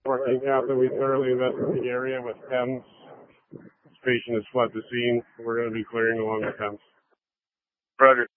Right now that we thoroughly invested the area with PEMS. This patient has fled the scene. We're going to be clearing along the PEMS. Roger.